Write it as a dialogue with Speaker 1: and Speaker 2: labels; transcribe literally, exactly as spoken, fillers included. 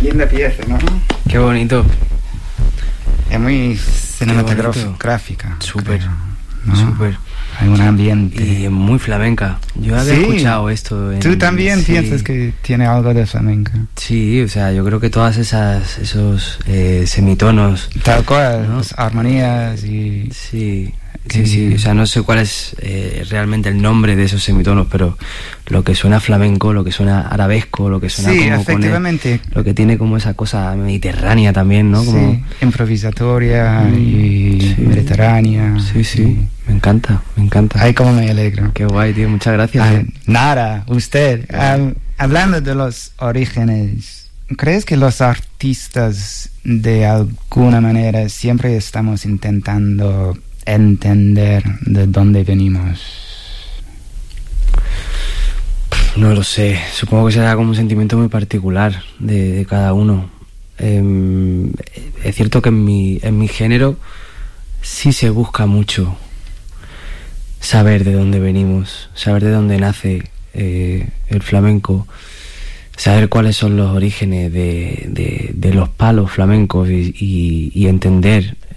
Speaker 1: linda pieza, ¿no?
Speaker 2: Qué bonito.
Speaker 1: Es muy cinematográfica.
Speaker 2: Súper,
Speaker 1: ¿no?
Speaker 2: súper.
Speaker 1: Hay un ambiente.
Speaker 2: Y muy flamenca. Yo había
Speaker 1: Sí.
Speaker 2: escuchado esto. En,
Speaker 1: ¿Tú también
Speaker 2: sí.
Speaker 1: piensas que tiene algo de flamenca?
Speaker 2: Sí, o sea, yo creo que todas esas esos eh, semitonos.
Speaker 1: Tal cual,
Speaker 2: ¿no?
Speaker 1: las armonías y...
Speaker 2: Sí, sí, sí. O sea, no sé cuál es eh, realmente el nombre de esos semitonos, pero lo que suena flamenco, lo que suena arabesco, lo que suena
Speaker 1: Sí,
Speaker 2: como con
Speaker 1: efectivamente.
Speaker 2: el- lo que tiene como esa cosa mediterránea también, ¿no? Como,
Speaker 1: Sí, improvisatoria
Speaker 2: Mm,
Speaker 1: y
Speaker 2: sí.
Speaker 1: mediterránea.
Speaker 2: Sí, sí, me encanta, me encanta.
Speaker 1: Ay, cómo me alegro.
Speaker 2: Qué guay, tío, muchas gracias.
Speaker 1: Ah,
Speaker 2: eh.
Speaker 1: nada, usted. Ah, hablando de los orígenes, ¿crees que los artistas de alguna manera siempre estamos intentando entender de dónde venimos?
Speaker 2: No lo sé, supongo que será como un sentimiento muy particular de, de cada uno. Eh, es cierto que en mi, en mi género sí se busca mucho saber de dónde venimos, saber de dónde nace eh, el flamenco, saber cuáles son los orígenes de, de, de los palos flamencos y, y, y entender